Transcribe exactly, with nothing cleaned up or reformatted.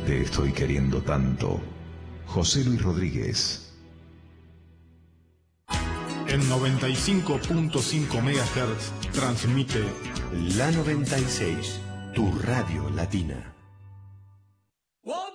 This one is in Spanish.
Te estoy queriendo tanto. José Luis Rodríguez. En noventa y cinco punto cinco megahertz transmite La noventa y seis, tu radio latina.